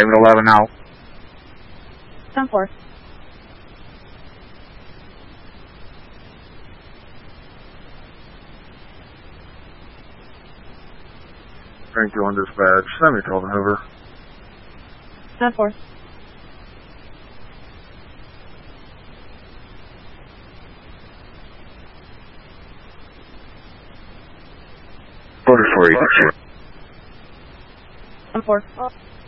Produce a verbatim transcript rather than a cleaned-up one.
David eleven now. ten four. Thank you on dispatch. Send me a Calvin Hoover. ten four. Order for you. ten four.